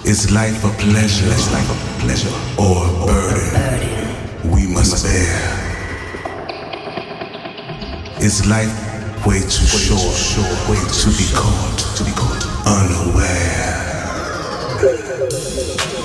Is life a pleasure? Is life a pleasure or a burden we must bear? Is life way too short, way to be caught unaware?